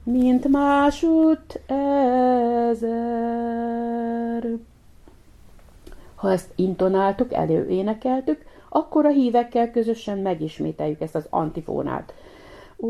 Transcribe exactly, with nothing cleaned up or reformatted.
mint másút ezer. Ha ezt intonáltuk, előénekeltük, akkor a hívekkel közösen megismételjük ezt az antifónát.